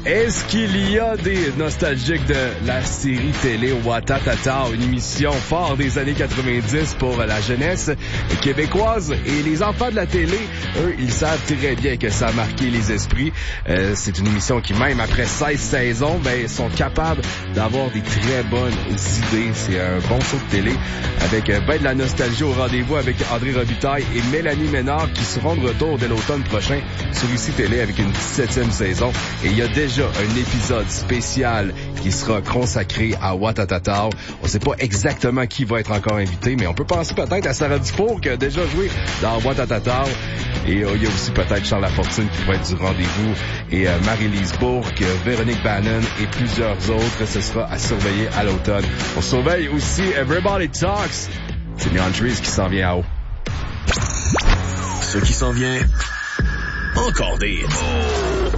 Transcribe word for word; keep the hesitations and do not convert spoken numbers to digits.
Est-ce qu'il y a des nostalgiques de la série télé Ouattatata, une émission fort des années quatre-vingt-dix pour la jeunesse québécoise? Et les enfants de la télé, eux, ils savent très bien que ça a marqué les esprits. Euh, c'est une émission qui, même après seize saisons, ben, sont capables d'avoir des très bonnes idées. C'est un bon show de télé avec ben de la nostalgie au rendez-vous avec André Robitaille et Mélanie Ménard qui seront de retour dès l'automne prochain sur I C I Télé avec une dix-septième saison. Et il y a déjà un épisode spécial qui sera consacré à Ouattatata. On sait pas exactement qui va être encore invité, mais on peut penser peut-être à Sarah Dufour qui a déjà joué dans Ouattatata. Et euh, il y a aussi peut-être Charles Lafortune qui va être du rendez-vous. Et euh, Marie-Lise Bourque, Véronique Bannon et plusieurs autres. Ce sera à surveiller à l'automne. On surveille aussi Everybody Talks. C'est Leon Trees qui s'en vient à haut. Ce qui s'en vient, encore des hits.